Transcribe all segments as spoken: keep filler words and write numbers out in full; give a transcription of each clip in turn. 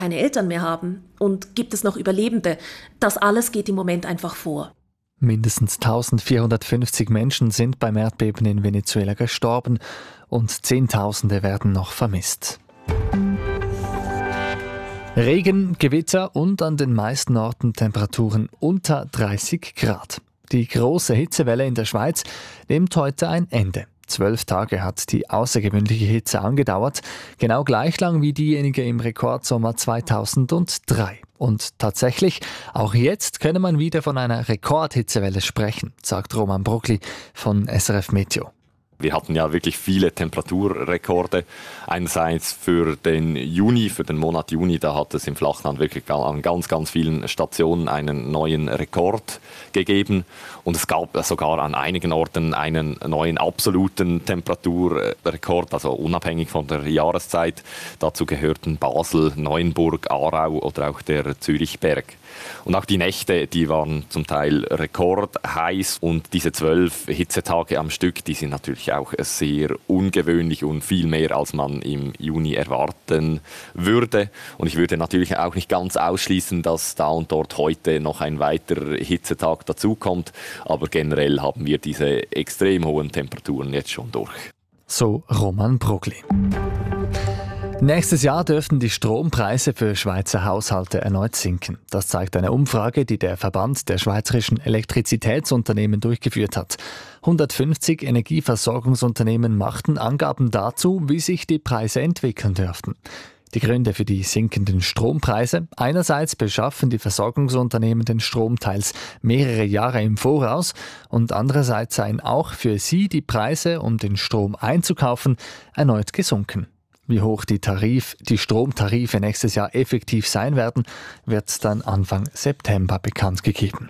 keine Eltern mehr haben? Und gibt es noch Überlebende? Das alles geht im Moment einfach vor. Mindestens eintausendvierhundertfünfzig Menschen sind beim Erdbeben in Venezuela gestorben und Zehntausende werden noch vermisst. Regen, Gewitter und an den meisten Orten Temperaturen unter dreißig Grad. Die große Hitzewelle in der Schweiz nimmt heute ein Ende. Zwölf Tage hat die außergewöhnliche Hitze angedauert, genau gleich lang wie diejenige im Rekordsommer zweitausenddrei. Und tatsächlich, auch jetzt könne man wieder von einer Rekordhitzewelle sprechen, sagt Roman Brugli von S R F Meteo. Wir hatten ja wirklich viele Temperaturrekorde. Einerseits für den Juni, für den Monat Juni, da hat es im Flachland wirklich an ganz, ganz vielen Stationen einen neuen Rekord gegeben. Und es gab sogar an einigen Orten einen neuen absoluten Temperaturrekord, also unabhängig von der Jahreszeit. Dazu gehörten Basel, Neuenburg, Aarau oder auch der Zürichberg. Und auch die Nächte, die waren zum Teil rekordheiß. Und diese zwölf Hitzetage am Stück, die sind natürlich auch sehr ungewöhnlich und viel mehr, als man im Juni erwarten würde. Und ich würde natürlich auch nicht ganz ausschließen, dass da und dort heute noch ein weiterer Hitzetag dazukommt. Aber generell haben wir diese extrem hohen Temperaturen jetzt schon durch. So Roman Brugli. Nächstes Jahr dürften die Strompreise für Schweizer Haushalte erneut sinken. Das zeigt eine Umfrage, die der Verband der schweizerischen Elektrizitätsunternehmen durchgeführt hat. hundertfünfzig Energieversorgungsunternehmen machten Angaben dazu, wie sich die Preise entwickeln dürften. Die Gründe für die sinkenden Strompreise: einerseits beschaffen die Versorgungsunternehmen den Strom teils mehrere Jahre im Voraus und andererseits seien auch für sie die Preise, um den Strom einzukaufen, erneut gesunken. Wie hoch die, Tarif, die Stromtarife nächstes Jahr effektiv sein werden, wird dann Anfang September bekannt gegeben.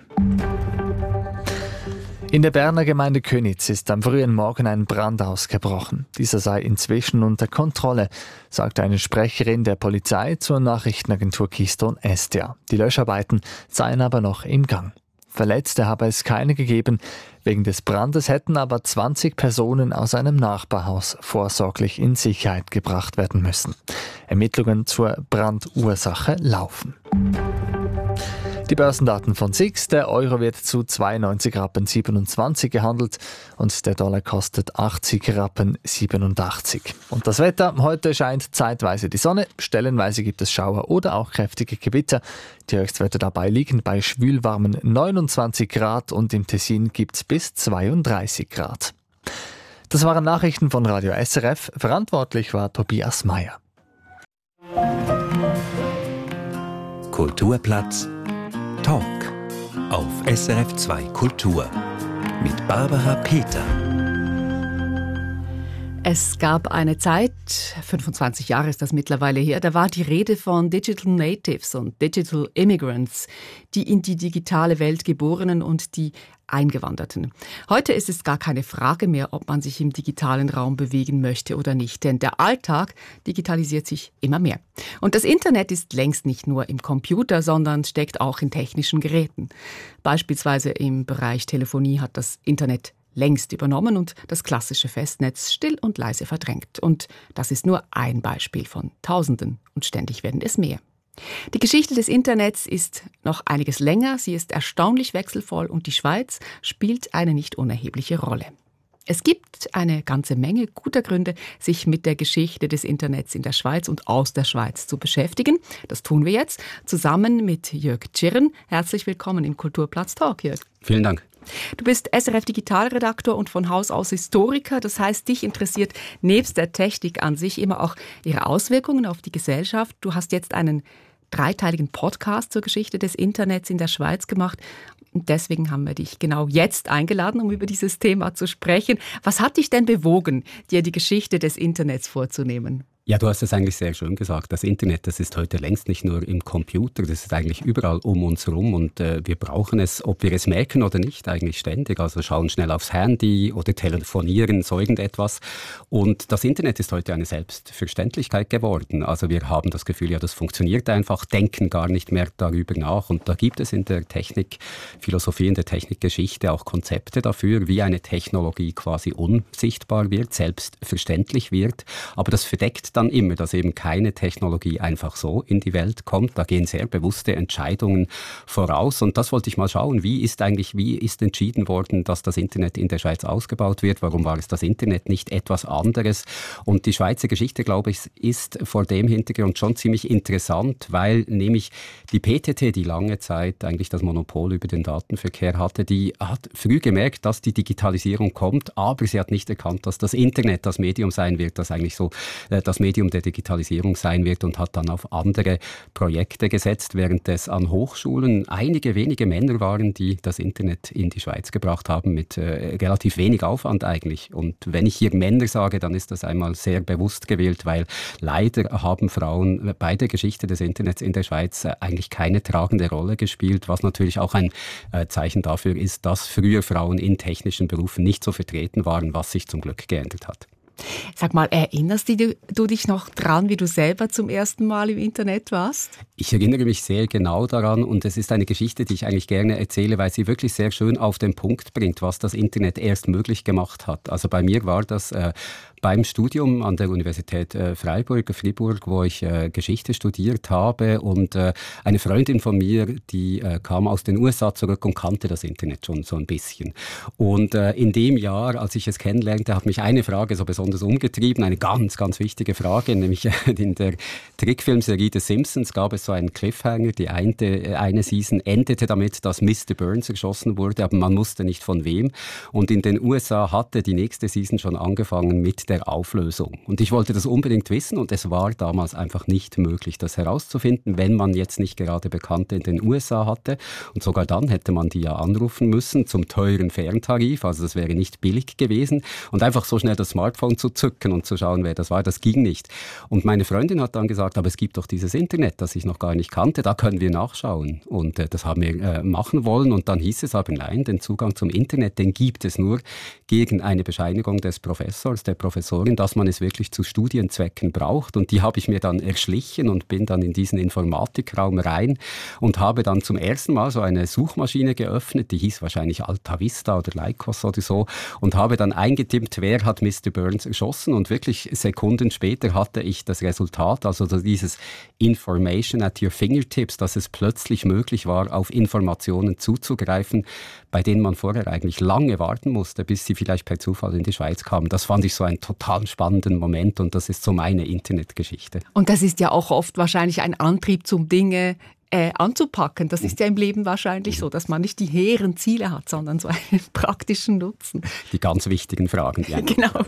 In der Berner Gemeinde Köniz ist am frühen Morgen ein Brand ausgebrochen. Dieser sei inzwischen unter Kontrolle, sagte eine Sprecherin der Polizei zur Nachrichtenagentur Keystone S D A. Die Löscharbeiten seien aber noch im Gang. Verletzte habe es keine gegeben. Wegen des Brandes hätten aber zwanzig Personen aus einem Nachbarhaus vorsorglich in Sicherheit gebracht werden müssen. Ermittlungen zur Brandursache laufen. Die Börsendaten von S I X: Der Euro wird zu zweiundneunzig Rappen siebenundzwanzig gehandelt und der Dollar kostet achtzig Rappen siebenundachtzig. Und das Wetter: Heute scheint zeitweise die Sonne, stellenweise gibt es Schauer oder auch kräftige Gewitter. Die Höchstwerte dabei liegen bei schwülwarmen neunundzwanzig Grad und im Tessin gibt es bis zweiunddreißig Grad. Das waren Nachrichten von Radio S R F. Verantwortlich war Tobias Meyer. Kulturplatz Talk auf S R F zwei Kultur mit Barbara Peter. Es gab eine Zeit, fünfundzwanzig Jahre ist das mittlerweile her, da war die Rede von Digital Natives und Digital Immigrants, die in die digitale Welt geborenen und die Eingewanderten. Heute ist es gar keine Frage mehr, ob man sich im digitalen Raum bewegen möchte oder nicht, denn der Alltag digitalisiert sich immer mehr. Und das Internet ist längst nicht nur im Computer, sondern steckt auch in technischen Geräten. Beispielsweise im Bereich Telefonie hat das Internet längst übernommen und das klassische Festnetz still und leise verdrängt. Und das ist nur ein Beispiel von Tausenden und ständig werden es mehr. Die Geschichte des Internets ist noch einiges länger, sie ist erstaunlich wechselvoll und die Schweiz spielt eine nicht unerhebliche Rolle. Es gibt eine ganze Menge guter Gründe, sich mit der Geschichte des Internets in der Schweiz und aus der Schweiz zu beschäftigen. Das tun wir jetzt zusammen mit Jörg Tschirren. Herzlich willkommen im Kulturplatz Talk, Jörg. Vielen Dank. Du bist S R F-Digitalredaktor und von Haus aus Historiker. Das heißt, dich interessiert nebst der Technik an sich immer auch ihre Auswirkungen auf die Gesellschaft. Du hast jetzt einen dreiteiligen Podcast zur Geschichte des Internets in der Schweiz gemacht. Und deswegen haben wir dich genau jetzt eingeladen, um über dieses Thema zu sprechen. Was hat dich denn bewogen, dir die Geschichte des Internets vorzunehmen? Ja, du hast es eigentlich sehr schön gesagt. Das Internet, das ist heute längst nicht nur im Computer, das ist eigentlich überall um uns herum und äh, wir brauchen es, ob wir es merken oder nicht, eigentlich ständig. Also schauen schnell aufs Handy oder telefonieren, so irgendetwas. Und das Internet ist heute eine Selbstverständlichkeit geworden. Also wir haben das Gefühl, ja, das funktioniert einfach, denken gar nicht mehr darüber nach. Und da gibt es in der Technikphilosophie, in der Technikgeschichte auch Konzepte dafür, wie eine Technologie quasi unsichtbar wird, selbstverständlich wird. Aber das verdeckt ist dann immer, dass eben keine Technologie einfach so in die Welt kommt. Da gehen sehr bewusste Entscheidungen voraus. Und das wollte ich mal schauen. Wie ist eigentlich, wie ist entschieden worden, dass das Internet in der Schweiz ausgebaut wird? Warum war es das Internet nicht etwas anderes? Und die Schweizer Geschichte, glaube ich, ist vor dem Hintergrund schon ziemlich interessant, weil nämlich die P T T, die lange Zeit eigentlich das Monopol über den Datenverkehr hatte, die hat früh gemerkt, dass die Digitalisierung kommt, aber sie hat nicht erkannt, dass das Internet das Medium sein wird, das eigentlich so äh, das Medium der Digitalisierung sein wird, und hat dann auf andere Projekte gesetzt, während es an Hochschulen einige wenige Männer waren, die das Internet in die Schweiz gebracht haben, mit äh, relativ wenig Aufwand eigentlich. Und wenn ich hier Männer sage, dann ist das einmal sehr bewusst gewählt, weil leider haben Frauen bei der Geschichte des Internets in der Schweiz äh, eigentlich keine tragende Rolle gespielt, was natürlich auch ein äh, Zeichen dafür ist, dass früher Frauen in technischen Berufen nicht so vertreten waren, was sich zum Glück geändert hat. Sag mal, erinnerst du, du dich noch dran, wie du selber zum ersten Mal im Internet warst? Ich erinnere mich sehr genau daran, und es ist eine Geschichte, die ich eigentlich gerne erzähle, weil sie wirklich sehr schön auf den Punkt bringt, was das Internet erst möglich gemacht hat. Also bei mir war das äh, beim Studium an der Universität äh, Freiburg, Fribourg, wo ich äh, Geschichte studiert habe, und äh, eine Freundin von mir, die äh, kam aus den U S A zurück und kannte das Internet schon so ein bisschen. Und äh, in dem Jahr, als ich es kennenlernte, hat mich eine Frage so besonders umgetrieben, eine ganz, ganz wichtige Frage, nämlich äh, in der Trickfilmserie The Simpsons gab es so einen Cliffhanger. Die eine, äh, eine Season endete damit, dass Mister Burns erschossen wurde, aber man wusste nicht von wem. Und in den U S A hatte die nächste Season schon angefangen mit der Auflösung. Und ich wollte das unbedingt wissen, und es war damals einfach nicht möglich, das herauszufinden, wenn man jetzt nicht gerade Bekannte in den U S A hatte. Und sogar dann hätte man die ja anrufen müssen zum teuren Ferntarif, also das wäre nicht billig gewesen. Und einfach so schnell das Smartphone zu zücken und zu schauen, wer das war, das ging nicht. Und meine Freundin hat dann gesagt, aber es gibt doch dieses Internet, das ich noch gar nicht kannte, da können wir nachschauen. Und äh, das haben wir äh, machen wollen, und dann hieß es aber, nein, den Zugang zum Internet, den gibt es nur gegen eine Bescheinigung des Professors, der Professorin, dass man es wirklich zu Studienzwecken braucht. Und die habe ich mir dann erschlichen und bin dann in diesen Informatikraum rein und habe dann zum ersten Mal so eine Suchmaschine geöffnet, die hieß wahrscheinlich Alta Vista oder Lycos oder so, und habe dann eingetippt, wer hat Mister Burns erschossen, und wirklich Sekunden später hatte ich das Resultat, also dieses Information at your fingertips, dass es plötzlich möglich war, auf Informationen zuzugreifen, bei denen man vorher eigentlich lange warten musste, bis sie vielleicht per Zufall in die Schweiz kamen. Das fand ich so ein total spannenden Moment, und das ist so meine Internetgeschichte. Und das ist ja auch oft wahrscheinlich ein Antrieb zum Dinge äh, anzupacken. Das ist ja im Leben wahrscheinlich so, dass man nicht die hehren Ziele hat, sondern so einen praktischen Nutzen. Die ganz wichtigen Fragen. Die genau.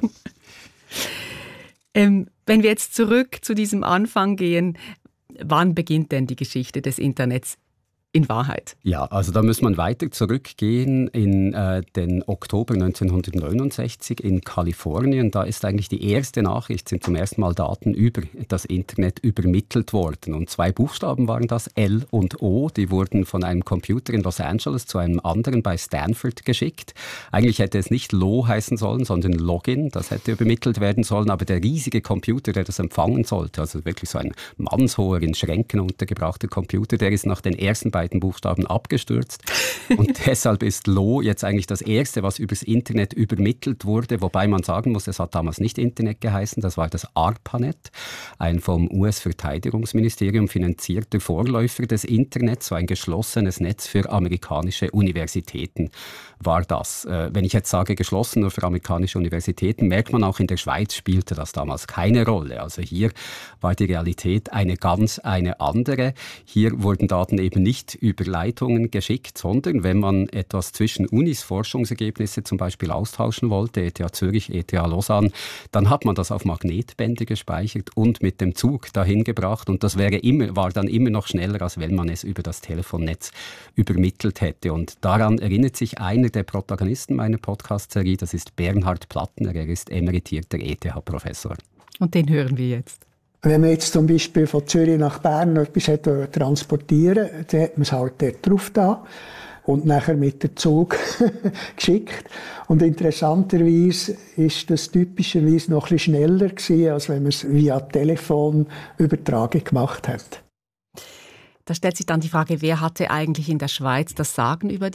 Ähm, wenn wir jetzt zurück zu diesem Anfang gehen, wann beginnt denn die Geschichte des Internets in Wahrheit? Ja, also da muss man weiter zurückgehen in äh, den Oktober neunzehnhundertneunundsechzig in Kalifornien. Da ist eigentlich die erste Nachricht, sind zum ersten Mal Daten über das Internet übermittelt worden. Und zwei Buchstaben waren das, L und O. Die wurden von einem Computer in Los Angeles zu einem anderen bei Stanford geschickt. Eigentlich hätte es nicht Lo heißen sollen, sondern Login. Das hätte übermittelt werden sollen. Aber der riesige Computer, der das empfangen sollte, also wirklich so ein mannshoher, in Schränken untergebrachter Computer, der ist nach den ersten beiden Buchstaben abgestürzt. Und deshalb ist Lo jetzt eigentlich das Erste, was übers Internet übermittelt wurde, wobei man sagen muss, es hat damals nicht Internet geheißen, das war das ARPANET, ein vom U S-Verteidigungsministerium finanzierter Vorläufer des Internets, so ein geschlossenes Netz für amerikanische Universitäten war das. Wenn ich jetzt sage, geschlossen nur für amerikanische Universitäten, merkt man auch, in der Schweiz spielte das damals keine Rolle. Also hier war die Realität eine ganz eine andere. Hier wurden Daten eben nicht über Leitungen geschickt, sondern wenn man etwas zwischen Unis Forschungsergebnisse zum Beispiel austauschen wollte, E T H Zürich, E T H Lausanne, dann hat man das auf Magnetbände gespeichert und mit dem Zug dahin gebracht, und das wäre immer, war dann immer noch schneller, als wenn man es über das Telefonnetz übermittelt hätte. Und daran erinnert sich einer der Protagonisten meiner Podcast-Serie, das ist Bernhard Plattner, er ist emeritierter E T H-Professor. Und den hören wir jetzt. Wenn man jetzt zum Beispiel von Zürich nach Bern etwas hat transportieren wollte, dann hat man es halt dort drauf da und nachher mit dem Zug geschickt. Und interessanterweise ist das typischerweise noch ein bisschen schneller gewesen, als wenn man es via Telefonübertragung gemacht hat. Da stellt sich dann die Frage, wer hatte eigentlich in der Schweiz das Sagen über die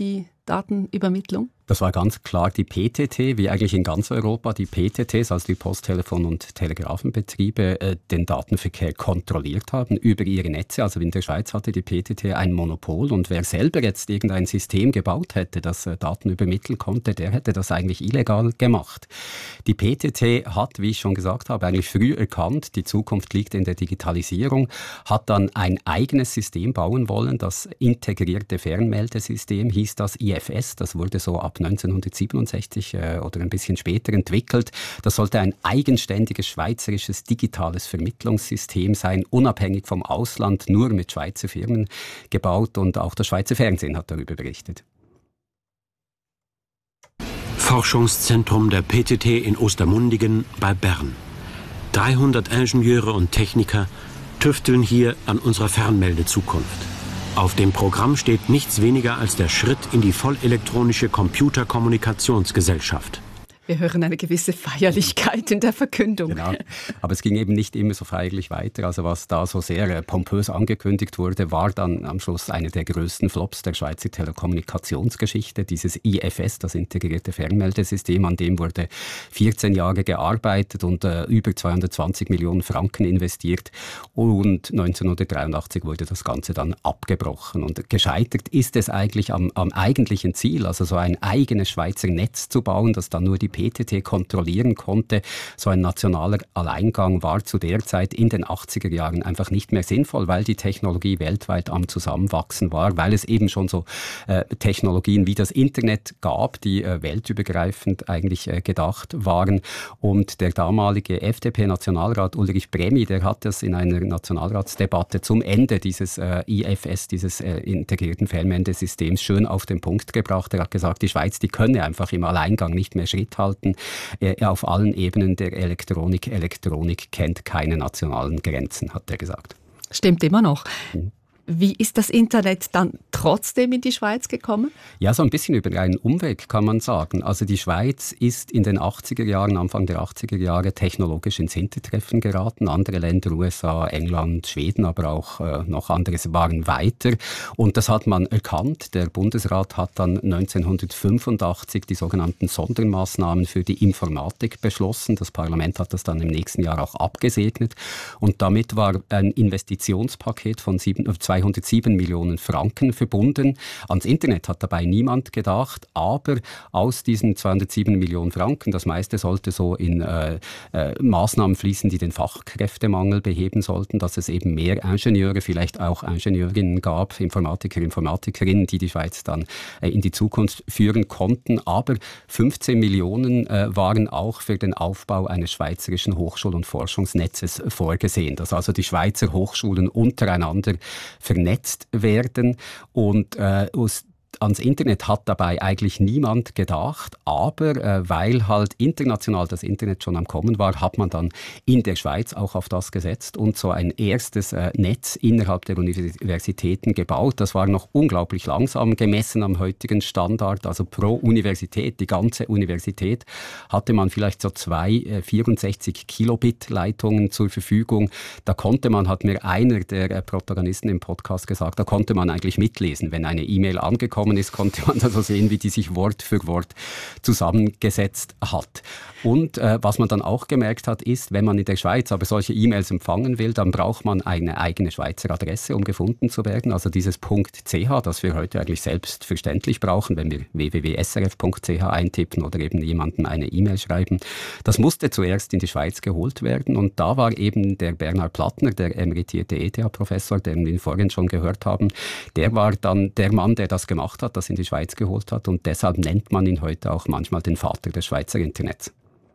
Datenübermittlung? Das war ganz klar die P T T, wie eigentlich in ganz Europa die P T Ts, also die Posttelefon- und Telegrafenbetriebe, äh, den Datenverkehr kontrolliert haben über ihre Netze. Also in der Schweiz hatte die P T T ein Monopol und wer selber jetzt irgendein System gebaut hätte, das äh, Daten übermitteln konnte, der hätte das eigentlich illegal gemacht. Die P T T hat, wie ich schon gesagt habe, eigentlich früh erkannt, die Zukunft liegt in der Digitalisierung, hat dann ein eigenes System bauen wollen, das integrierte Fernmeldesystem, hieß das I F S, das wurde so ab neunzehnhundertsiebenundsechzig äh, oder ein bisschen später entwickelt. Das sollte ein eigenständiges schweizerisches digitales Vermittlungssystem sein, unabhängig vom Ausland, nur mit Schweizer Firmen gebaut, und auch das Schweizer Fernsehen hat darüber berichtet. Forschungszentrum der P T T in Ostermundigen bei Bern. dreihundert Ingenieure und Techniker tüfteln hier an unserer Fernmeldezukunft. Auf dem Programm steht nichts weniger als der Schritt in die vollelektronische Computerkommunikationsgesellschaft. Wir hören eine gewisse Feierlichkeit in der Verkündung. Genau. Aber es ging eben nicht immer so feierlich weiter. Also was da so sehr pompös angekündigt wurde, war dann am Schluss einer der größten Flops der Schweizer Telekommunikationsgeschichte. Dieses I F S, das integrierte Fernmeldesystem, an dem wurde vierzehn Jahre gearbeitet und äh, über zweihundertzwanzig Millionen Franken investiert. Und neunzehnhundertdreiundachtzig wurde das Ganze dann abgebrochen. Und gescheitert ist es eigentlich am, am eigentlichen Ziel, also so ein eigenes Schweizer Netz zu bauen, das dann nur die P T T kontrollieren konnte. So ein nationaler Alleingang war zu der Zeit in den achtziger Jahren einfach nicht mehr sinnvoll, weil die Technologie weltweit am Zusammenwachsen war, weil es eben schon so äh, Technologien wie das Internet gab, die äh, weltübergreifend eigentlich äh, gedacht waren. Und der damalige F D P-Nationalrat Ulrich Bremi, der hat das in einer Nationalratsdebatte zum Ende dieses äh, I F S, dieses äh, integrierten Fernmeldesystems, schön auf den Punkt gebracht. Er hat gesagt, die Schweiz, die könne einfach im Alleingang nicht mehr Schritt halten. Äh, auf allen Ebenen der Elektronik. Elektronik kennt keine nationalen Grenzen, hat er gesagt. Stimmt immer noch. Mhm. Wie ist das Internet dann trotzdem in die Schweiz gekommen? Ja, so ein bisschen über einen Umweg kann man sagen. Also die Schweiz ist in den achtziger Jahren, Anfang der achtziger Jahre technologisch ins Hintertreffen geraten. Andere Länder, U S A, England, Schweden, aber auch äh, noch anderes waren weiter. Und das hat man erkannt. Der Bundesrat hat dann neunzehnhundertfünfundachtzig die sogenannten Sondermaßnahmen für die Informatik beschlossen. Das Parlament hat das dann im nächsten Jahr auch abgesegnet. Und damit war ein Investitionspaket von zweihundertsieben Millionen Franken verbunden. Ans Internet hat dabei niemand gedacht, aber aus diesen zweihundertsieben Millionen Franken, das meiste sollte so in äh, äh, Maßnahmen fließen, die den Fachkräftemangel beheben sollten, dass es eben mehr Ingenieure, vielleicht auch Ingenieurinnen gab, Informatiker, Informatikerinnen, die die Schweiz dann äh, in die Zukunft führen konnten. Aber fünfzehn Millionen äh, waren auch für den Aufbau eines schweizerischen Hochschul- und Forschungsnetzes vorgesehen, dass also die Schweizer Hochschulen untereinander vernetzt werden, und äh, aus ans Internet hat dabei eigentlich niemand gedacht, aber äh, weil halt international das Internet schon am Kommen war, hat man dann in der Schweiz auch auf das gesetzt und so ein erstes äh, Netz innerhalb der Universitäten gebaut. Das war noch unglaublich langsam, gemessen am heutigen Standard, also pro Universität, die ganze Universität, hatte man vielleicht so zwei äh, vierundsechzig Kilobit Leitungen zur Verfügung. Da konnte man, hat mir einer der äh, Protagonisten im Podcast gesagt, da konnte man eigentlich mitlesen, wenn eine E-Mail angekommen ist, konnte man also sehen, wie die sich Wort für Wort zusammengesetzt hat. Und äh, was man dann auch gemerkt hat, ist, wenn man in der Schweiz aber solche E-Mails empfangen will, dann braucht man eine eigene Schweizer Adresse, um gefunden zu werden. Also dieses .ch, das wir heute eigentlich selbstverständlich brauchen, wenn wir w w w punkt s r f punkt c h eintippen oder eben jemandem eine E-Mail schreiben. Das musste zuerst in die Schweiz geholt werden, und da war eben der Bernhard Plattner, der emeritierte E T H-Professor, den wir vorhin schon gehört haben, der war dann der Mann, der das gemacht hat, das in die Schweiz geholt hat, und deshalb nennt man ihn heute auch manchmal den Vater des Schweizer Internets.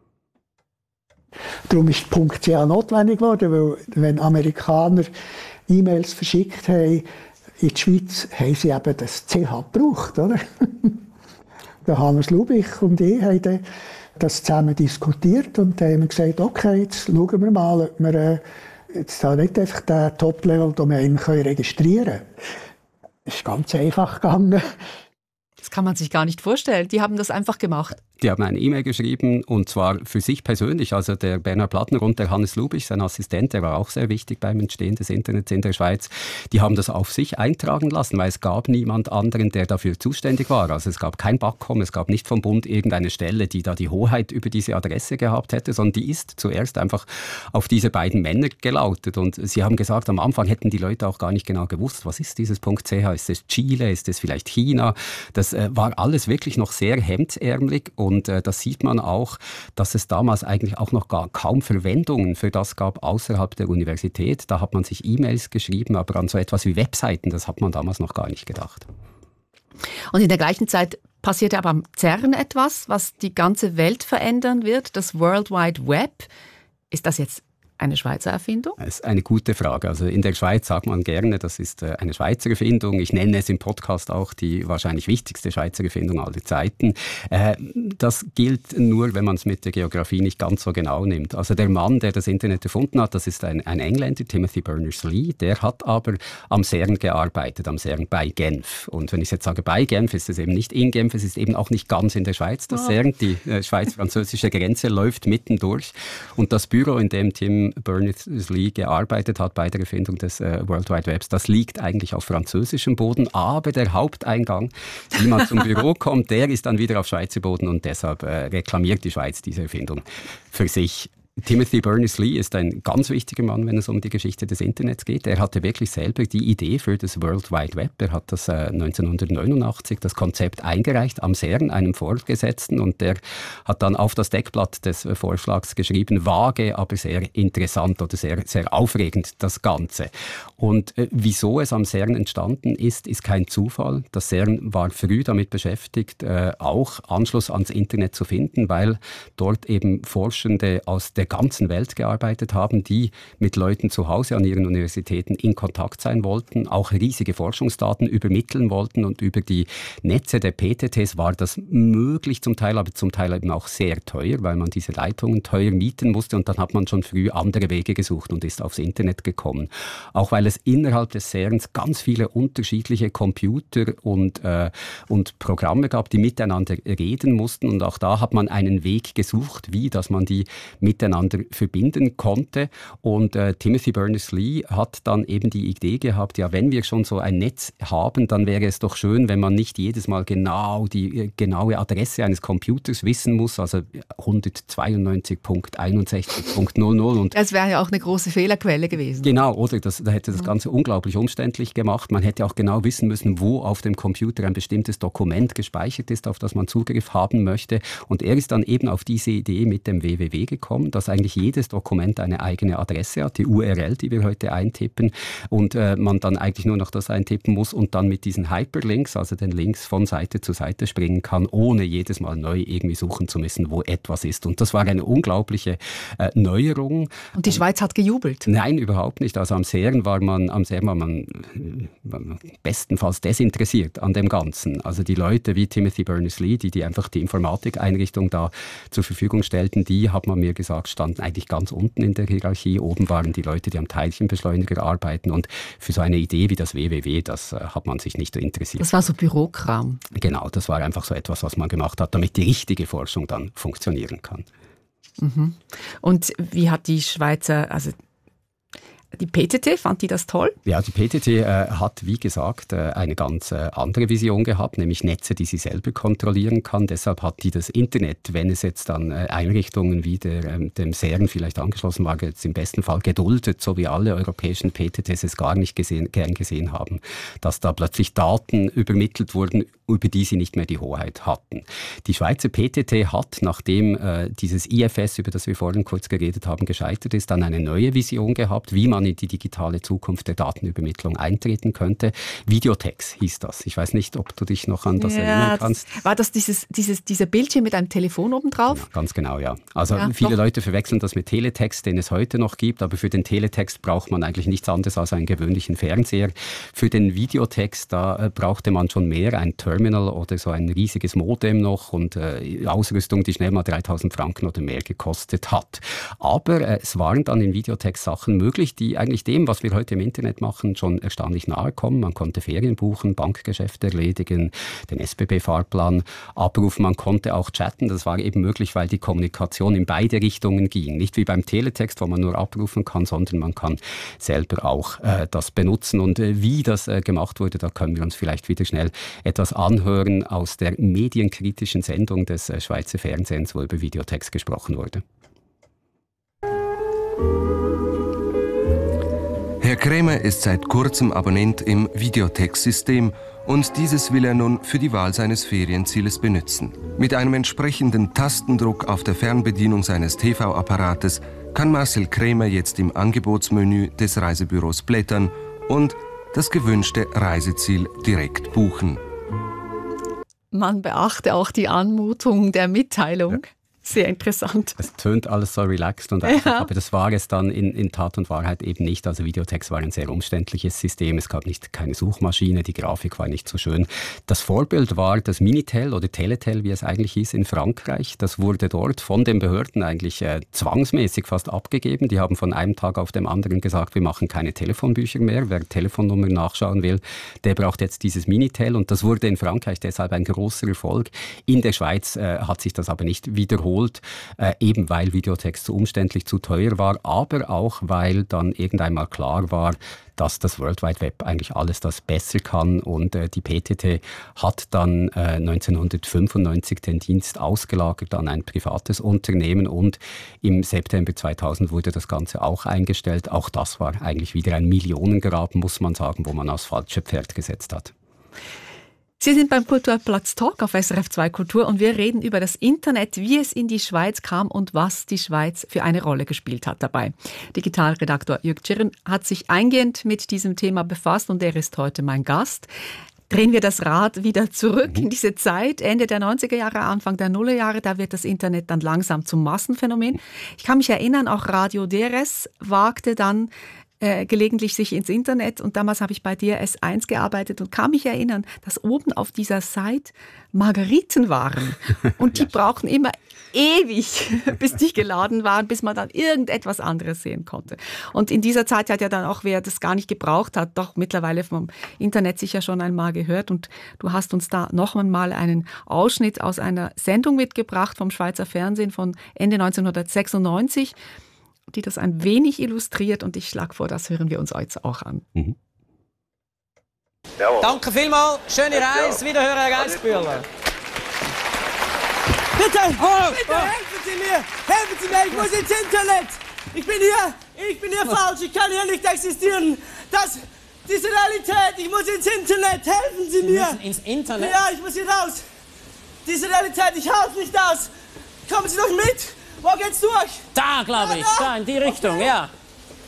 Darum ist .ch notwendig geworden, weil wenn Amerikaner E-Mails verschickt haben in die Schweiz, haben sie eben das C H gebraucht, oder? Der Hannes Lubich und ich haben das zusammen diskutiert und dann haben wir gesagt, okay, jetzt schauen wir mal, ob wir äh, jetzt da nicht einfach den Top-Level-Domain registrieren können. Es ist ganz einfach gegangen. Das kann man sich gar nicht vorstellen. Die haben das einfach gemacht. Die haben eine E-Mail geschrieben und zwar für sich persönlich, also der Bernhard Plattner und der Hannes Lubich, sein Assistent, der war auch sehr wichtig beim Entstehen des Internets in der Schweiz, die haben das auf sich eintragen lassen, weil es gab niemand anderen, der dafür zuständig war. Also es gab kein Backkom, es gab nicht vom Bund irgendeine Stelle, die da die Hoheit über diese Adresse gehabt hätte, sondern die ist zuerst einfach auf diese beiden Männer gelautet. Und sie haben gesagt, am Anfang hätten die Leute auch gar nicht genau gewusst, was ist dieses .ch, ist es Chile, ist es vielleicht China? Das äh, war alles wirklich noch sehr hemdsärmelig. Und äh, das sieht man auch, dass es damals eigentlich auch noch gar kaum Verwendungen für das gab außerhalb der Universität. Da hat man sich E-Mails geschrieben, aber an so etwas wie Webseiten, das hat man damals noch gar nicht gedacht. Und in der gleichen Zeit passierte aber am CERN etwas, was die ganze Welt verändern wird, das World Wide Web. Ist das jetzt eine Schweizer Erfindung? Das ist eine gute Frage. Also in der Schweiz sagt man gerne, das ist eine Schweizer Erfindung. Ich nenne es im Podcast auch die wahrscheinlich wichtigste Schweizer Erfindung aller Zeiten. Das gilt nur, wenn man es mit der Geografie nicht ganz so genau nimmt. Also der Mann, der das Internet erfunden hat, das ist ein, ein Engländer, Timothy Berners-Lee. Der hat aber am CERN gearbeitet, am CERN bei Genf. Und wenn ich jetzt sage bei Genf, ist es eben nicht in Genf, es ist eben auch nicht ganz in der Schweiz. Das oh. CERN, die schweiz-französische Grenze, läuft mitten durch. Und das Büro, in dem Tim Berners-Lee gearbeitet hat bei der Erfindung des äh, World Wide Webs, das liegt eigentlich auf französischem Boden, aber der Haupteingang, wie man zum Büro kommt, der ist dann wieder auf Schweizer Boden und deshalb äh, reklamiert die Schweiz diese Erfindung für sich. Timothy Berners-Lee ist ein ganz wichtiger Mann, wenn es um die Geschichte des Internets geht. Er hatte wirklich selber die Idee für das World Wide Web. Er hat das äh, neunzehnhundertneunundachtzig, das Konzept eingereicht am CERN, einem Vorgesetzten, und der hat dann auf das Deckblatt des äh, Vorschlags geschrieben, vage, aber sehr interessant oder sehr, sehr aufregend das Ganze. Und äh, wieso es am CERN entstanden ist, ist kein Zufall. Das CERN war früh damit beschäftigt, äh, auch Anschluss ans Internet zu finden, weil dort eben Forschende aus der ganzen Welt gearbeitet haben, die mit Leuten zu Hause an ihren Universitäten in Kontakt sein wollten, auch riesige Forschungsdaten übermitteln wollten, und über die Netze der P T Ts war das möglich zum Teil, aber zum Teil eben auch sehr teuer, weil man diese Leitungen teuer mieten musste, und dann hat man schon früh andere Wege gesucht und ist aufs Internet gekommen. Auch weil es innerhalb des CERNs ganz viele unterschiedliche Computer und, äh, und Programme gab, die miteinander reden mussten, und auch da hat man einen Weg gesucht, wie, dass man die miteinander verbinden konnte. Und äh, Timothy Berners-Lee hat dann eben die Idee gehabt, ja, wenn wir schon so ein Netz haben, dann wäre es doch schön, wenn man nicht jedes Mal genau die äh, genaue Adresse eines Computers wissen muss, also hundertzweiundneunzig Punkt einundsechzig Punkt null null. Und das wäre ja auch eine große Fehlerquelle gewesen. Genau, oder? Das, da hätte das Ganze mhm. unglaublich umständlich gemacht. Man hätte auch genau wissen müssen, wo auf dem Computer ein bestimmtes Dokument gespeichert ist, auf das man Zugriff haben möchte. Und er ist dann eben auf diese Idee mit dem W W W gekommen, dass eigentlich jedes Dokument eine eigene Adresse hat, die U R L, die wir heute eintippen, und äh, man dann eigentlich nur noch das eintippen muss und dann mit diesen Hyperlinks, also den Links von Seite zu Seite springen kann, ohne jedes Mal neu irgendwie suchen zu müssen, wo etwas ist. Und das war eine unglaubliche äh, Neuerung. Und die Schweiz hat gejubelt? Nein, überhaupt nicht. Also am CERN war man, am CERN war man, war man bestenfalls desinteressiert an dem Ganzen. Also die Leute wie Timothy Berners-Lee, die, die einfach die Informatikeinrichtung da zur Verfügung stellten, die, hat man mir gesagt, standen eigentlich ganz unten in der Hierarchie. Oben waren die Leute, die am Teilchenbeschleuniger arbeiten, und für so eine Idee wie das W W W, das äh, hat man sich nicht interessiert. Das war so Bürokram. Genau, das war einfach so etwas, was man gemacht hat, damit die richtige Forschung dann funktionieren kann. Mhm. Und wie hat die Schweizer, also die P T T, fand die das toll? Ja, die P T T äh, hat, wie gesagt, äh, eine ganz äh, andere Vision gehabt, nämlich Netze, die sie selber kontrollieren kann. Deshalb hat die das Internet, wenn es jetzt an äh, Einrichtungen wie der, ähm, dem CERN vielleicht angeschlossen war, jetzt im besten Fall geduldet, so wie alle europäischen P T Ts es gar nicht gesehen, gern gesehen haben, dass da plötzlich Daten übermittelt wurden, über die sie nicht mehr die Hoheit hatten. Die Schweizer P T T hat, nachdem äh, dieses I F S, über das wir vorhin kurz geredet haben, gescheitert ist, dann eine neue Vision gehabt, wie man in die digitale Zukunft der Datenübermittlung eintreten könnte. Videotex hieß das. Ich weiß nicht, ob du dich noch an das ja, erinnern kannst. Das, war das dieses, dieses, dieser Bildschirm mit einem Telefon obendrauf? Ja, ganz genau, ja. Also ja, viele doch. Leute verwechseln das mit Teletext, den es heute noch gibt, aber für den Teletext braucht man eigentlich nichts anderes als einen gewöhnlichen Fernseher. Für den Videotext, da äh, brauchte man schon mehr, ein Terminal. Terminal oder so ein riesiges Modem noch und äh, Ausrüstung, die schnell mal dreitausend Franken oder mehr gekostet hat. Aber äh, es waren dann in Videotext Sachen möglich, die eigentlich dem, was wir heute im Internet machen, schon erstaunlich nahe kommen. Man konnte Ferien buchen, Bankgeschäfte erledigen, den S B B-Fahrplan abrufen, man konnte auch chatten. Das war eben möglich, weil die Kommunikation in beide Richtungen ging. Nicht wie beim Teletext, wo man nur abrufen kann, sondern man kann selber auch äh, das benutzen. Und äh, wie das äh, gemacht wurde, da können wir uns vielleicht wieder schnell etwas anhören aus der medienkritischen Sendung des äh, Schweizer Fernsehens, wo über Videotext gesprochen wurde. Herr Krämer ist seit kurzem Abonnent im Videotext-System und dieses will er nun für die Wahl seines Ferienzieles benutzen. Mit einem entsprechenden Tastendruck auf der Fernbedienung seines T V-Apparates kann Marcel Krämer jetzt im Angebotsmenü des Reisebüros blättern und das gewünschte Reiseziel direkt buchen. Man beachte auch die Anmutung der Mitteilung. Ja. Sehr interessant. Es tönt alles so relaxed und einfach, ja. Aber das war es dann in, in Tat und Wahrheit eben nicht. Also Videotext war ein sehr umständliches System. Es gab nicht keine Suchmaschine, die Grafik war nicht so schön. Das Vorbild war das Minitel oder Teletel, wie es eigentlich hieß, in Frankreich. Das wurde dort von den Behörden eigentlich äh, zwangsmäßig fast abgegeben. Die haben von einem Tag auf den anderen gesagt, wir machen keine Telefonbücher mehr. Wer Telefonnummern nachschauen will, der braucht jetzt dieses Minitel. Und das wurde in Frankreich deshalb ein großer Erfolg. In der Schweiz äh, hat sich das aber nicht wiederholt. Äh, eben weil Videotext zu umständlich, zu teuer war, aber auch weil dann irgendwann mal klar war, dass das World Wide Web eigentlich alles das besser kann und äh, die P T T hat dann äh, neunzehnhundertfünfundneunzig den Dienst ausgelagert an ein privates Unternehmen und im September zweitausend wurde das Ganze auch eingestellt. Auch das war eigentlich wieder ein Millionengrab, muss man sagen, wo man aufs falsche Pferd gesetzt hat. Sie sind beim Kulturplatz Talk auf S R F zwei Kultur und wir reden über das Internet, wie es in die Schweiz kam und was die Schweiz für eine Rolle gespielt hat dabei. Digitalredaktor Jürg Tschirren hat sich eingehend mit diesem Thema befasst und er ist heute mein Gast. Drehen wir das Rad wieder zurück in diese Zeit, Ende der neunziger Jahre, Anfang der Nullerjahre, da wird das Internet dann langsam zum Massenphänomen. Ich kann mich erinnern, auch Radio D R S wagte dann Äh, gelegentlich sich ins Internet und damals habe ich bei D R S eins gearbeitet und kann mich erinnern, dass oben auf dieser Seite Margeriten waren und die ja. brauchen immer ewig, bis die geladen waren, bis man dann irgendetwas anderes sehen konnte. Und in dieser Zeit hat ja dann auch, wer das gar nicht gebraucht hat, doch mittlerweile vom Internet sicher schon einmal gehört und du hast uns da noch einmal einen Ausschnitt aus einer Sendung mitgebracht vom Schweizer Fernsehen von Ende neunzehnhundertsechsundneunzig, die das ein wenig illustriert und ich schlage vor, das hören wir uns jetzt auch an. Mhm. Danke vielmals, schöne Reise, wiederhören, Herr Geissbühler. Bitte, oh, bitte oh. helfen Sie mir, helfen Sie mir, ich muss ins Internet. Ich bin hier, ich bin hier falsch, ich kann hier nicht existieren. Das, diese Realität, ich muss ins Internet, helfen Sie mir. Sie müssen ins Internet? Ja, ich muss hier raus. Diese Realität, ich halte nicht aus. Kommen Sie doch mit. Wo geht's durch? Da, glaube ich. Da, in die Richtung, okay. Ja.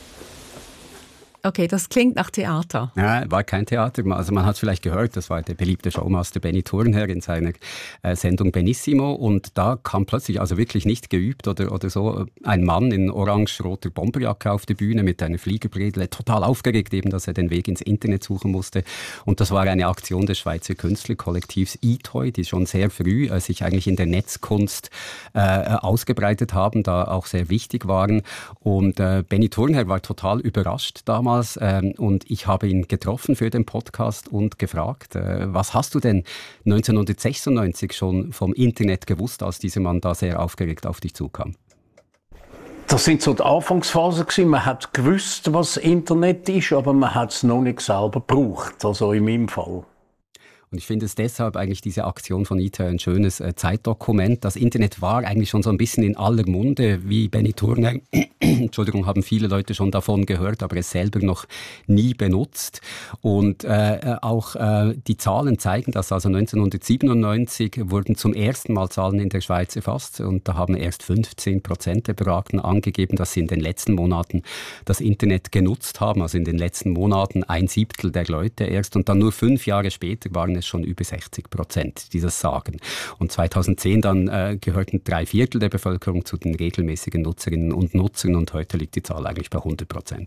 Okay, das klingt nach Theater. Ja, war kein Theater. Also man hat es vielleicht gehört, das war der beliebte Showmaster Benny Thurnherr in seiner äh, Sendung Benissimo. Und da kam plötzlich, also wirklich nicht geübt oder, oder so, ein Mann in orange-roter Bomberjacke auf die Bühne mit einer Fliegerbredle, total aufgeregt eben, dass er den Weg ins Internet suchen musste. Und das war eine Aktion des Schweizer Künstlerkollektivs eToy, die schon sehr früh äh, sich eigentlich in der Netzkunst äh, ausgebreitet haben, da auch sehr wichtig waren. Und äh, Benny Thurnherr war total überrascht damals. Und ich habe ihn getroffen für den Podcast und gefragt, was hast du denn neunzehnhundertsechsundneunzig schon vom Internet gewusst, als dieser Mann da sehr aufgeregt auf dich zukam? Das sind so die Anfangsphasen gewesen. Man hat gewusst, was Internet ist, aber man hat es noch nicht selber gebraucht, also in meinem Fall. Und ich finde es deshalb eigentlich diese Aktion von eToy ein schönes äh, Zeitdokument. Das Internet war eigentlich schon so ein bisschen in aller Munde, wie Benny Thurnherr. Entschuldigung, haben viele Leute schon davon gehört, aber es selber noch nie benutzt. Und äh, auch äh, die Zahlen zeigen das. Also neunzehnhundertsiebenundneunzig wurden zum ersten Mal Zahlen in der Schweiz erfasst und da haben erst fünfzehn Prozent der Befragten angegeben, dass sie in den letzten Monaten das Internet genutzt haben. Also in den letzten Monaten ein Siebtel der Leute erst und dann nur fünf Jahre später waren es schon über sechzig Prozent, die das sagen. Und zweitausendzehn dann äh, gehörten drei Viertel der Bevölkerung zu den regelmäßigen Nutzerinnen und Nutzern und heute liegt die Zahl eigentlich bei hundert Prozent.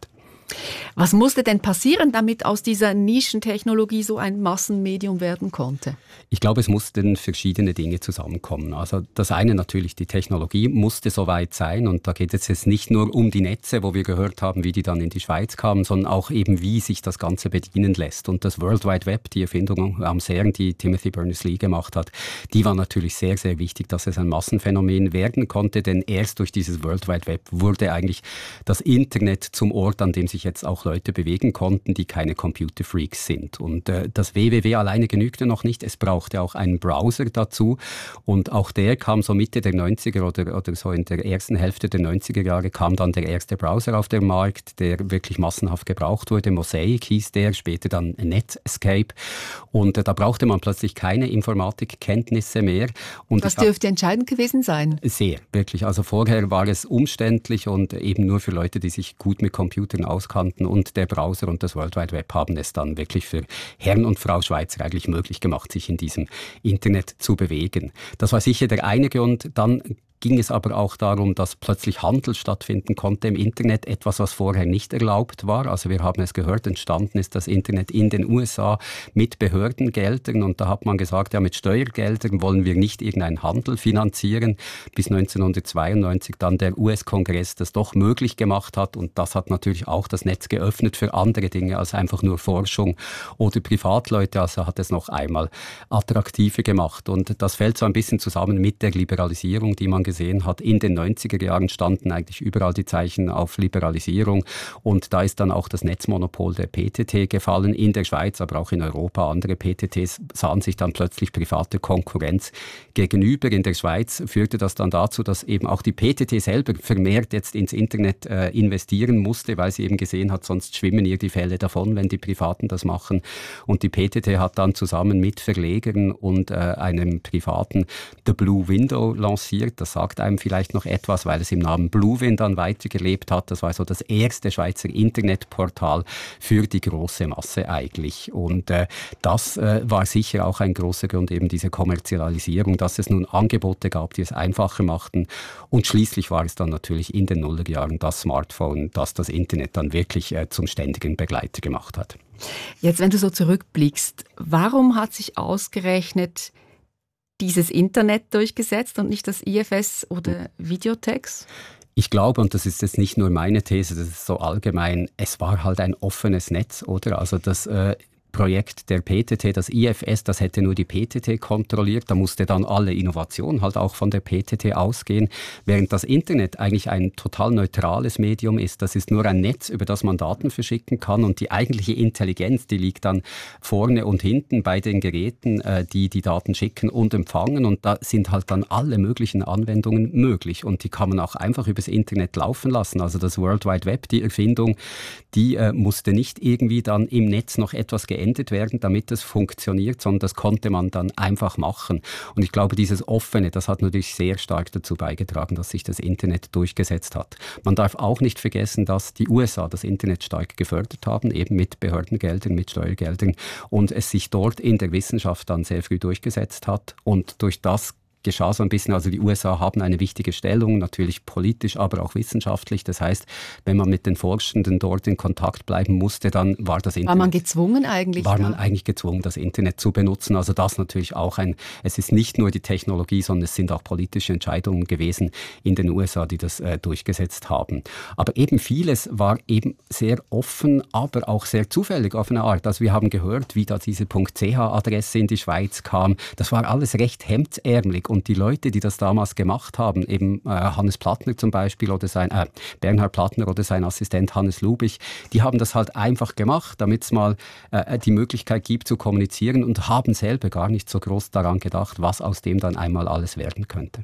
Was musste denn passieren, damit aus dieser Nischentechnologie so ein Massenmedium werden konnte? Ich glaube, es mussten verschiedene Dinge zusammenkommen. Also das eine natürlich, die Technologie musste soweit sein und da geht es jetzt nicht nur um die Netze, wo wir gehört haben, wie die dann in die Schweiz kamen, sondern auch eben, wie sich das Ganze bedienen lässt. Und das World Wide Web, die Erfindung am CERN, die Timothy Berners-Lee gemacht hat, die war natürlich sehr, sehr wichtig, dass es ein Massenphänomen werden konnte, denn erst durch dieses World Wide Web wurde eigentlich das Internet zum Ort, an dem sich jetzt auch Leute bewegen konnten, die keine Computerfreaks sind. Und äh, das W W W alleine genügte noch nicht, es brauchte auch einen Browser dazu und auch der kam so Mitte der neunziger oder, oder so in der ersten Hälfte der neunziger Jahre kam dann der erste Browser auf den Markt, der wirklich massenhaft gebraucht wurde. Mosaic hieß der, später dann Netscape und äh, da brauchte man plötzlich keine Informatikkenntnisse mehr. Und das dürfte entscheidend gewesen sein. Sehr, wirklich. Also vorher war es umständlich und eben nur für Leute, die sich gut mit Computern auskannten und der Browser und das World Wide Web haben es dann wirklich für Herrn und Frau Schweizer eigentlich möglich gemacht, sich in diesem Internet zu bewegen. Das war sicher der eine Grund. Dann ging es aber auch darum, dass plötzlich Handel stattfinden konnte im Internet, etwas, was vorher nicht erlaubt war. Also wir haben es gehört, entstanden ist das Internet in den U S A mit Behördengeldern und da hat man gesagt, ja, mit Steuergeldern wollen wir nicht irgendeinen Handel finanzieren, bis neunzehnhundertzweiundneunzig dann der U S-Kongress das doch möglich gemacht hat und das hat natürlich auch das Netz geöffnet für andere Dinge als einfach nur Forschung oder Privatleute, also hat es noch einmal attraktiver gemacht und das fällt so ein bisschen zusammen mit der Liberalisierung, die man gesehen hat. In den neunziger Jahren standen eigentlich überall die Zeichen auf Liberalisierung und da ist dann auch das Netzmonopol der P T T gefallen in der Schweiz, aber auch in Europa. Andere P T Ts sahen sich dann plötzlich private Konkurrenz gegenüber. In der Schweiz führte das dann dazu, dass eben auch die P T T selber vermehrt jetzt ins Internet äh, investieren musste, weil sie eben gesehen hat, sonst schwimmen ihr die Fälle davon, wenn die Privaten das machen. Und die P T T hat dann zusammen mit Verlegern und äh, einem Privaten The Blue Window lanciert. Das sagt einem vielleicht noch etwas, weil es im Namen Bluewin dann weitergelebt hat. Das war so das erste Schweizer Internetportal für die große Masse eigentlich. Und äh, das äh, war sicher auch ein großer Grund, eben diese Kommerzialisierung, dass es nun Angebote gab, die es einfacher machten. Und schließlich war es dann natürlich in den Nullerjahren das Smartphone, das das Internet dann wirklich äh, zum ständigen Begleiter gemacht hat. Jetzt, wenn du so zurückblickst, warum hat sich ausgerechnet dieses Internet durchgesetzt und nicht das I F S oder Videotex? Ich glaube, und das ist jetzt nicht nur meine These, das ist so allgemein, es war halt ein offenes Netz, oder? Also das äh, Projekt der P T T, das I F S, das hätte nur die P T T kontrolliert, da musste dann alle Innovation halt auch von der P T T ausgehen, während das Internet eigentlich ein total neutrales Medium ist. Das ist nur ein Netz, über das man Daten verschicken kann und die eigentliche Intelligenz, die liegt dann vorne und hinten bei den Geräten, äh, die die Daten schicken und empfangen und da sind halt dann alle möglichen Anwendungen möglich und die kann man auch einfach übers Internet laufen lassen. Also das World Wide Web, die Erfindung, die äh, musste nicht irgendwie dann im Netz noch etwas geändert werden, damit es funktioniert, sondern das konnte man dann einfach machen. Und ich glaube, dieses Offene, das hat natürlich sehr stark dazu beigetragen, dass sich das Internet durchgesetzt hat. Man darf auch nicht vergessen, dass die U S A das Internet stark gefördert haben, eben mit Behördengeldern, mit Steuergeldern und es sich dort in der Wissenschaft dann sehr früh durchgesetzt hat und durch das geschah so ein bisschen, also die U S A haben eine wichtige Stellung, natürlich politisch, aber auch wissenschaftlich. Das heißt, wenn man mit den Forschenden dort in Kontakt bleiben musste, dann war das Internet... War man gezwungen eigentlich? War man ja? eigentlich gezwungen, das Internet zu benutzen. Also das natürlich auch ein... Es ist nicht nur die Technologie, sondern es sind auch politische Entscheidungen gewesen in den U S A, die das äh, durchgesetzt haben. Aber eben vieles war eben sehr offen, aber auch sehr zufällig auf eine Art. Also wir haben gehört, wie da diese .ch-Adresse in die Schweiz kam. Das war alles recht hemdsärmelig. Und die Leute, die das damals gemacht haben, eben äh, Hannes Plattner zum Beispiel oder sein äh, Bernhard Plattner oder sein Assistent Hannes Lubich, die haben das halt einfach gemacht, damit es mal äh, die Möglichkeit gibt zu kommunizieren und haben selber gar nicht so groß daran gedacht, was aus dem dann einmal alles werden könnte.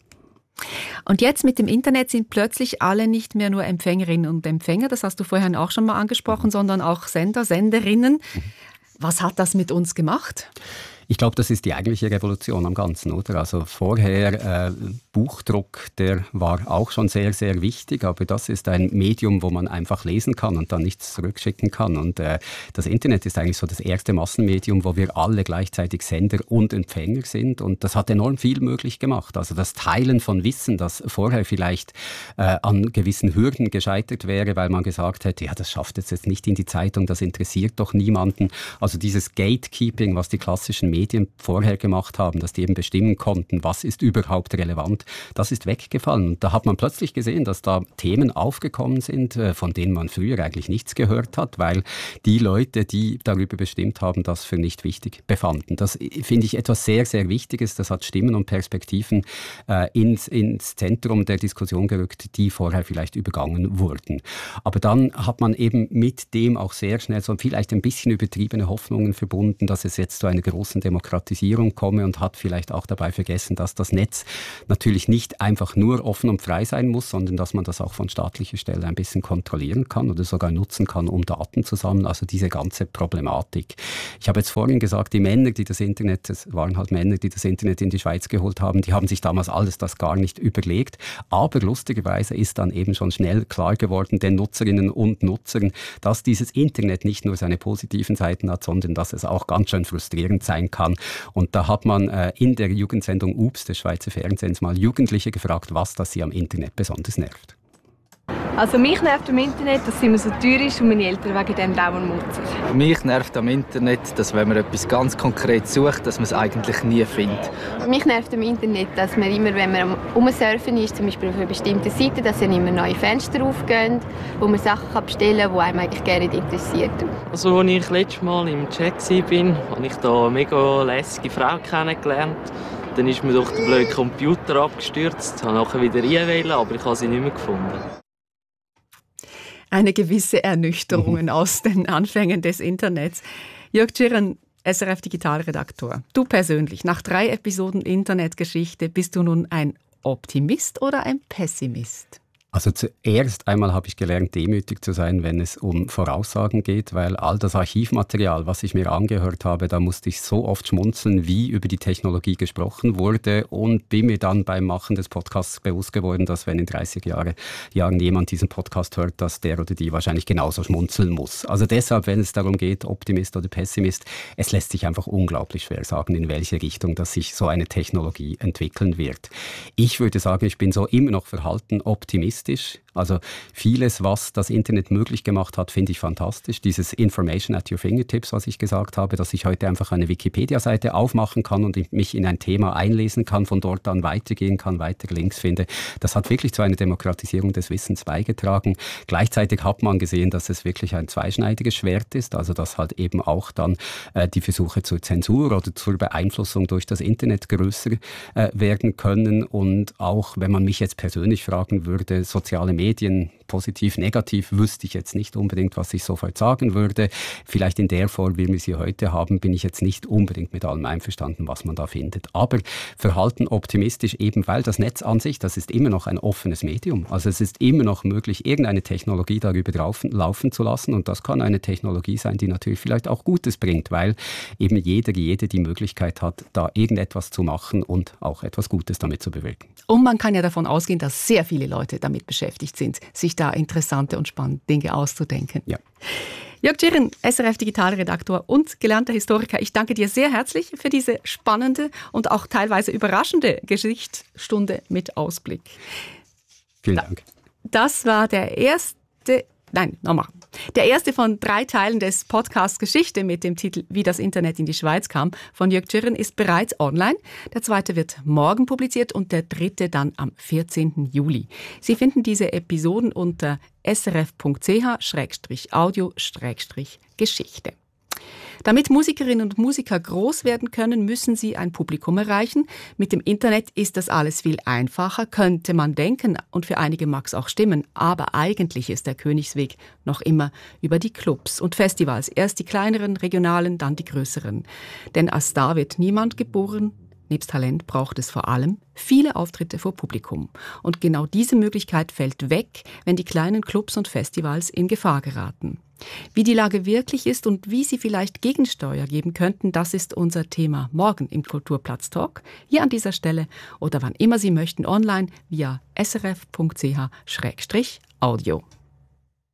Und jetzt mit dem Internet sind plötzlich alle nicht mehr nur Empfängerinnen und Empfänger, das hast du vorhin auch schon mal angesprochen, sondern auch Sender, Senderinnen. Was hat das mit uns gemacht? Ich glaube, das ist die eigentliche Revolution am Ganzen, oder? Also vorher äh, Buchdruck, der war auch schon sehr, sehr wichtig, aber das ist ein Medium, wo man einfach lesen kann und dann nichts zurückschicken kann. Und äh, das Internet ist eigentlich so das erste Massenmedium, wo wir alle gleichzeitig Sender und Empfänger sind, und das hat enorm viel möglich gemacht. Also das Teilen von Wissen, das vorher vielleicht äh, an gewissen Hürden gescheitert wäre, weil man gesagt hätte, ja, das schafft jetzt, jetzt nicht in die Zeitung, das interessiert doch niemanden. Also dieses Gatekeeping, was die klassischen Medien vorher gemacht haben, dass die eben bestimmen konnten, was ist überhaupt relevant, das ist weggefallen. Und da hat man plötzlich gesehen, dass da Themen aufgekommen sind, von denen man früher eigentlich nichts gehört hat, weil die Leute, die darüber bestimmt haben, das für nicht wichtig befanden. Das finde ich etwas sehr, sehr Wichtiges. Das hat Stimmen und Perspektiven äh, ins, ins Zentrum der Diskussion gerückt, die vorher vielleicht übergangen wurden. Aber dann hat man eben mit dem auch sehr schnell so vielleicht ein bisschen übertriebene Hoffnungen verbunden, dass es jetzt zu einer großen Demokratisierung komme, und hat vielleicht auch dabei vergessen, dass das Netz natürlich nicht einfach nur offen und frei sein muss, sondern dass man das auch von staatlicher Stelle ein bisschen kontrollieren kann oder sogar nutzen kann, um Daten zu sammeln. Also diese ganze Problematik. Ich habe jetzt vorhin gesagt, die Männer, die das Internet, das waren halt Männer, die das Internet in die Schweiz geholt haben, die haben sich damals alles das gar nicht überlegt. Aber lustigerweise ist dann eben schon schnell klar geworden, den Nutzerinnen und Nutzern, dass dieses Internet nicht nur seine positiven Seiten hat, sondern dass es auch ganz schön frustrierend sein kann. Und da hat man äh, in der Jugendsendung Ups des Schweizer Fernsehens mal Jugendliche gefragt, was das sie am Internet besonders nervt. Also mich nervt am Internet, dass es immer so teuer ist und meine Eltern wegen dem dauernd nutzen. Mich nervt am Internet, dass wenn man etwas ganz konkret sucht, dass man es eigentlich nie findet. Mich nervt am Internet, dass man immer, wenn man am Umsurfen ist, zum Beispiel auf einer bestimmten Seite, dass dann immer neue Fenster aufgehen, wo man Sachen bestellen kann, die einem eigentlich gerne interessiert. Also als ich letztes Mal im Chat war, habe ich da eine mega lässige Frau kennengelernt. Dann ist mir durch den blöden Computer abgestürzt, habe nachher wieder reinwählen, aber ich habe sie nicht mehr gefunden. Eine gewisse Ernüchterung mhm. aus den Anfängen des Internets. Jörg Tschirren, S R F-Digitalredaktor. Du persönlich, nach drei Episoden Internetgeschichte, bist du nun ein Optimist oder ein Pessimist? Also zuerst einmal habe ich gelernt, demütig zu sein, wenn es um Voraussagen geht, weil all das Archivmaterial, was ich mir angehört habe, da musste ich so oft schmunzeln, wie über die Technologie gesprochen wurde, und bin mir dann beim Machen des Podcasts bewusst geworden, dass wenn in dreißig Jahre, Jahren jemand diesen Podcast hört, dass der oder die wahrscheinlich genauso schmunzeln muss. Also deshalb, wenn es darum geht, Optimist oder Pessimist, es lässt sich einfach unglaublich schwer sagen, in welche Richtung dass sich so eine Technologie entwickeln wird. Ich würde sagen, ich bin so immer noch verhalten optimistisch. Also vieles, was das Internet möglich gemacht hat, finde ich fantastisch. Dieses Information at your fingertips, was ich gesagt habe, dass ich heute einfach eine Wikipedia-Seite aufmachen kann und mich in ein Thema einlesen kann, von dort an weitergehen kann, weitere Links finde. Das hat wirklich zu einer Demokratisierung des Wissens beigetragen. Gleichzeitig hat man gesehen, dass es wirklich ein zweischneidiges Schwert ist, also dass halt eben auch dann äh, die Versuche zur Zensur oder zur Beeinflussung durch das Internet größer äh, werden können. Und auch, wenn man mich jetzt persönlich fragen würde, soziale Medien, positiv, negativ, wüsste ich jetzt nicht unbedingt, was ich sofort sagen würde. Vielleicht in der Form, wie wir sie heute haben, bin ich jetzt nicht unbedingt mit allem einverstanden, was man da findet. Aber Verhalten optimistisch, eben weil das Netz an sich, das ist immer noch ein offenes Medium. Also es ist immer noch möglich, irgendeine Technologie darüber laufen, laufen zu lassen, und das kann eine Technologie sein, die natürlich vielleicht auch Gutes bringt, weil eben jeder, jede die Möglichkeit hat, da irgendetwas zu machen und auch etwas Gutes damit zu bewirken. Und man kann ja davon ausgehen, dass sehr viele Leute damit beschäftigt sind, sich da interessante und spannende Dinge auszudenken. Ja. Jörg Tschirren, S R F-Digitalredaktor und gelernter Historiker, ich danke dir sehr herzlich für diese spannende und auch teilweise überraschende Geschichtsstunde mit Ausblick. Vielen Dank. Das war der erste, nein, nochmal. Der erste von drei Teilen des Podcasts Geschichte mit dem Titel Wie das Internet in die Schweiz kam von Jörg Tschirren ist bereits online. Der zweite wird morgen publiziert und der dritte dann am vierzehnten Juli. Sie finden diese Episoden unter s r f punkt c h slash audio slash Geschichte. Damit Musikerinnen und Musiker groß werden können, müssen sie ein Publikum erreichen. Mit dem Internet ist das alles viel einfacher, könnte man denken, und für einige mag es auch stimmen. Aber eigentlich ist der Königsweg noch immer über die Clubs und Festivals. Erst die kleineren, regionalen, dann die größeren. Denn als Star wird niemand geboren, Nebst Talent braucht es vor allem viele Auftritte vor Publikum. Und genau diese Möglichkeit fällt weg, wenn die kleinen Clubs und Festivals in Gefahr geraten. Wie die Lage wirklich ist und wie sie vielleicht Gegensteuer geben könnten, das ist unser Thema morgen im Kulturplatz Talk, hier an dieser Stelle oder wann immer Sie möchten online via s r f punkt c h schrägstrich audio.